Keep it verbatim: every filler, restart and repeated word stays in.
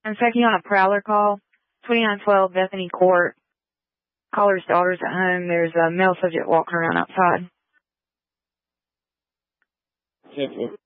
I'm checking on a prowler call. twenty-nine twelve Bethany Court. Caller's daughter's at home. There's a male subject walking around outside. Yes,